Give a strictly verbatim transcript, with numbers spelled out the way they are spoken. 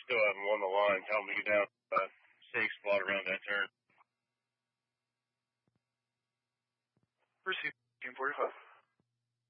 still haven't won the line. Tell them to get down uh, safe spot around that turn. Receive, Team forty-five.